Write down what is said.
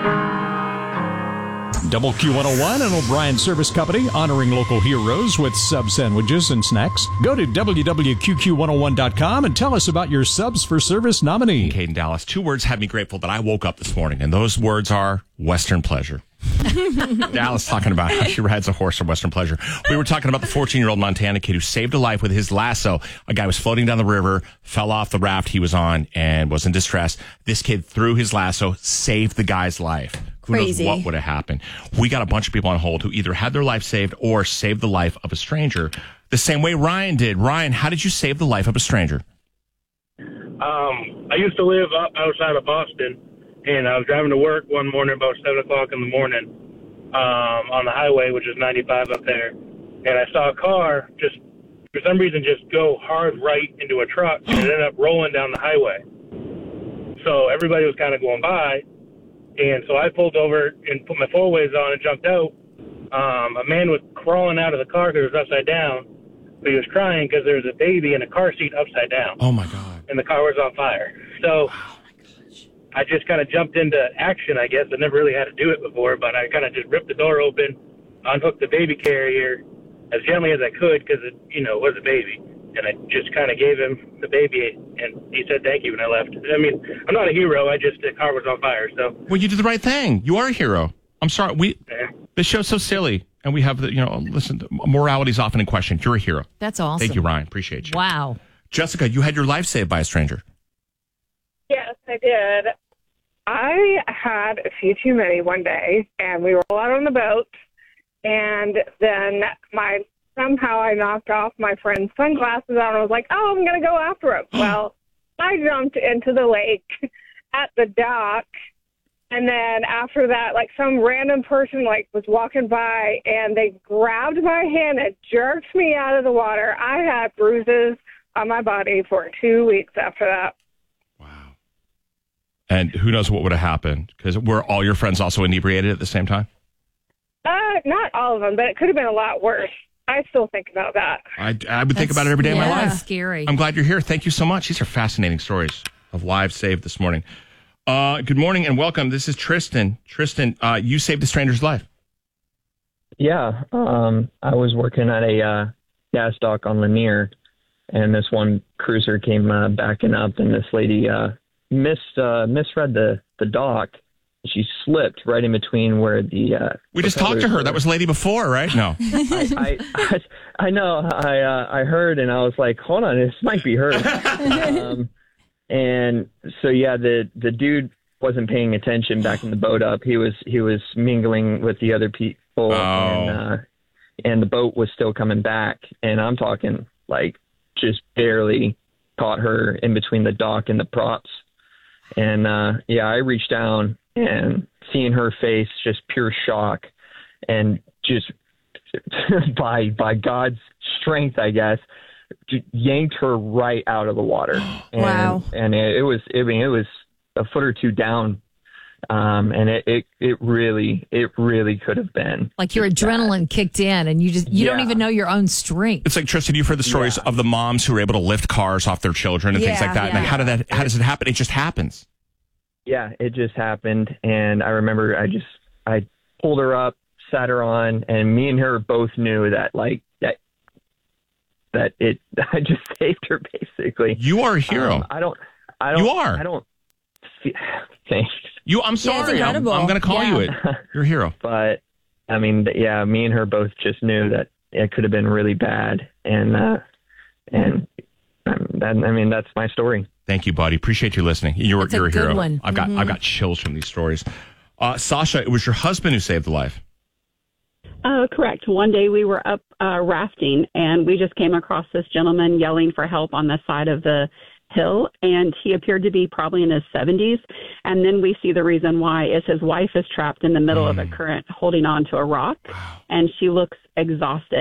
WQ101, an O'Brien Service Company, honoring local heroes with sub sandwiches and snacks. Go to WWQQ101.com and tell us about your subs for service nominee. Caden Dallas, 2 words have me grateful that I woke up this morning, and those words are Western pleasure. Dallas talking about how she rides a horse for Western pleasure. We were talking about the 14-year-old Montana kid who saved a life with his lasso. A guy was floating down the river, fell off the raft he was on, and was in distress. This kid threw his lasso, saved the guy's life. Crazy. Who knows what would have happened? We got a bunch of people on hold who either had their life saved or saved the life of a stranger the same way Ryan did. Ryan, how did you save the life of a stranger? I used to live up outside of Boston, and I was driving to work one morning about 7 o'clock in the morning on the highway, which is 95 up there. And I saw a car just, for some reason, just go hard right into a truck, and it ended up rolling down the highway. So everybody was kind of going by. And so I pulled over and put my four-ways on and jumped out. A man was crawling out of the car because it was upside down. But he was crying because there was a baby in a car seat upside down. Oh, my God. And the car was on fire. So I just kind of jumped into action, I guess. I never really had to do it before, but I kind of just ripped the door open, unhooked the baby carrier as gently as I could because it, was a baby. And I just kind of gave him the baby, and he said thank you when I left. I mean, I'm not a hero. The car was on fire, so. Well, you did the right thing. You are a hero. I'm sorry. This show's so silly, and we have listen, morality's often in question. You're a hero. That's awesome. Thank you, Ryan. Appreciate you. Wow. Jessica, you had your life saved by a stranger. Yes, I did. I had a few too many one day, and we were all out on the boat, and then somehow I knocked off my friend's sunglasses out and I was like, oh, I'm going to go after him. Well, I jumped into the lake at the dock. And then after that, some random person, was walking by and they grabbed my hand and jerked me out of the water. I had bruises on my body for 2 weeks after that. Wow. And who knows what would have happened? Because were all your friends also inebriated at the same time? Not all of them, but it could have been a lot worse. I still think about that. I would think about it every day of my life. Scary. I'm glad you're here. Thank you so much. These are fascinating stories of lives saved this morning. Good morning and welcome. This is Tristan. Tristan, you saved a stranger's life. Yeah. I was working at a gas dock on Lanier, and this one cruiser came backing up, and this lady misread the dock. She slipped right in between where the. We just talked to her. That was lady before, right? No. I know. I heard, and I was like, "Hold on, this might be her." And so the dude wasn't paying attention backing the boat up. He was mingling with the other people, and the boat was still coming back. And I'm talking just barely caught her in between the dock and the props. And I reached down. And seeing her face, just pure shock, and just by God's strength, I guess, yanked her right out of the water. And, wow! And it was a foot or two down, and it really could have been your adrenaline kicked in, and you don't even know your own strength. It's like, Tristan, you've heard the stories of the moms who were able to lift cars off their children and things like that. Yeah. And how does it happen? It just happens. Yeah, it just happened, and I remember I pulled her up, sat her on, and me and her both knew that I just saved her basically. You are a hero. I don't. You are. I don't. Thanks. I'm sorry. I'm going to call you it. You're a hero. But I mean, me and her both just knew that it could have been really bad, and that's my story. Thank you, buddy. Appreciate you listening. You're a hero. One. I've got chills from these stories. Sasha, it was your husband who saved the life. Correct. One day we were up rafting, and we just came across this gentleman yelling for help on the side of the hill, and he appeared to be probably in his 70s. And then we see the reason why is his wife is trapped in the middle of a current holding on to a rock, and she looks exhausted.